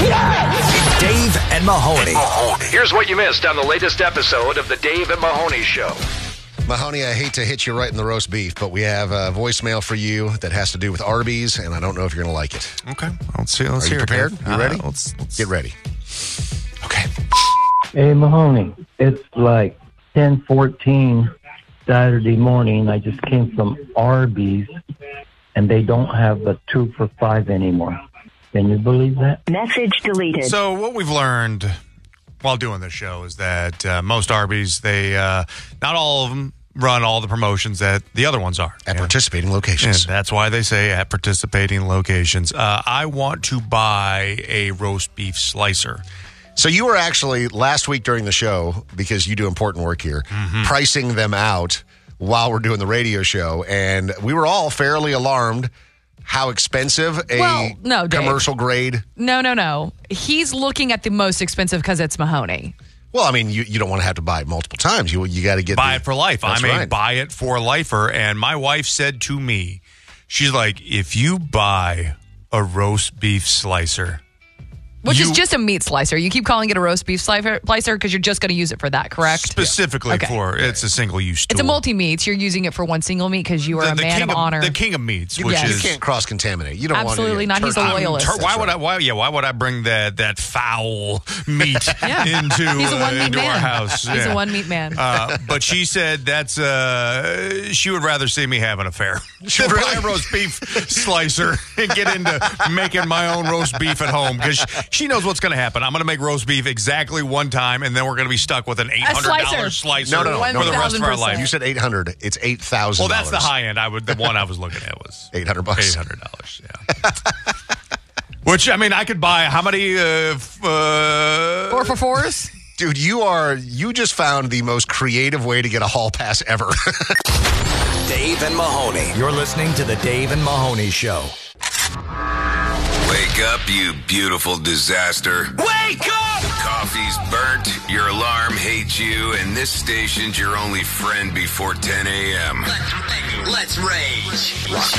Dave and Mahoney. Here's what you missed on the latest episode of the Dave and Mahoney Show. Mahoney, I hate to hit you right in the roast beef, but we have a voicemail for you that has to do with Arby's, and I don't know if you're going to like it. Okay. Let's see. Are you prepared? You ready? Let's get ready. Okay. Hey, Mahoney, it's like 10:14 Saturday morning. I just came from Arby's, and they don't have the 2 for $5 anymore. Can you believe that? Message deleted. So what we've learned while doing this show is that most Arby's, they not all of them run all the promotions that the other ones are. At participating locations. And that's why they say at participating locations. I want to buy a roast beef slicer. So you were actually, last week during the show, because you do important work here, pricing them out while we're doing the radio show, and we were all fairly alarmed how expensive a commercial grade. No. He's looking at the most expensive because it's Mahoney. Well, I mean, you don't want to have to buy it multiple times. You got to buy it for life. That's I mean, right. buy it for lifer. And my wife said to me, she's like, if you buy a roast beef slicer, which is just a meat slicer. You keep calling it a roast beef slicer because you're just going to use it for that, correct? Specifically for it's a single-use tool. It's a multi-meats. You're using it for one single meat because you are a man of honor. The king of meats, you can't cross-contaminate. You don't absolutely want to. Not. He's a loyalist. Why would I bring that foul meat into our house? He's a one-meat man. But she said that's she would rather see me have an affair. She'll buy a roast beef slicer and get into making my own roast beef at home because she knows what's going to happen. I'm going to make roast beef exactly one time, and then we're going to be stuck with an $800 slicer no, for the rest of our life. You said $800. It's $8,000. Well, that's the high end. The one I was looking at was $800. $800, yeah. Which, I mean, I could buy how many? 4 for $4s? Dude, you just found the most creative way to get a hall pass ever. Dave and Mahoney. You're listening to the Dave and Mahoney Show. Wake up, you beautiful disaster. Wake up! The coffee's burnt, your alarm hates you, and this station's your only friend before 10 a.m. Let's rage.